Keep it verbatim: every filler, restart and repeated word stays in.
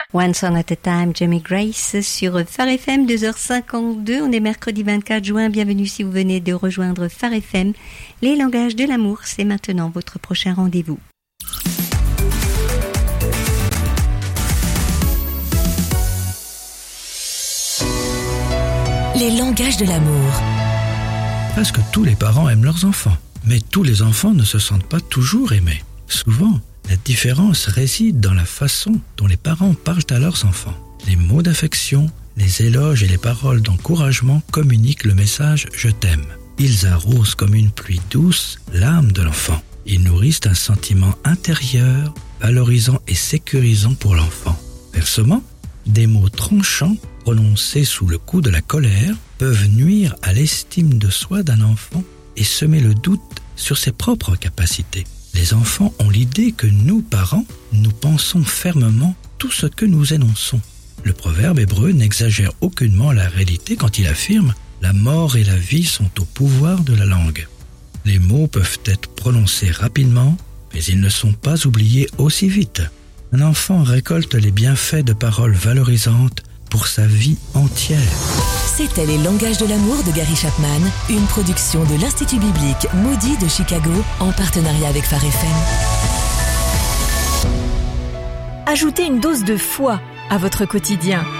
One Song at a Time, Jamie Grace sur Phare F M, deux heures cinquante-deux. On est mercredi vingt-quatre juin. Bienvenue si vous venez de rejoindre Phare F M. Les langages de l'amour, c'est maintenant votre prochain rendez-vous. Les langages de l'amour. Presque tous les parents aiment leurs enfants, mais tous les enfants ne se sentent pas toujours aimés. Souvent, la différence réside dans la façon dont les parents parlent à leurs enfants. Les mots d'affection, les éloges et les paroles d'encouragement communiquent le message « je t'aime ». Ils arrosent comme une pluie douce l'âme de l'enfant. Ils nourrissent un sentiment intérieur, valorisant et sécurisant pour l'enfant. Inversement, des mots tranchants, prononcés sous le coup de la colère, peuvent nuire à l'estime de soi d'un enfant et semer le doute sur ses propres capacités. Les enfants ont l'idée que nous, parents, nous pensons fermement tout ce que nous énonçons. Le proverbe hébreu n'exagère aucunement la réalité quand il affirme « La mort et la vie sont au pouvoir de la langue ». Les mots peuvent être prononcés rapidement, mais ils ne sont pas oubliés aussi vite. Un enfant récolte les bienfaits de paroles valorisantes pour sa vie entière. C'était Les langages de l'amour de Gary Chapman, une production de l'Institut biblique Moody de Chicago en partenariat avec Phare F M. Ajoutez une dose de foi à votre quotidien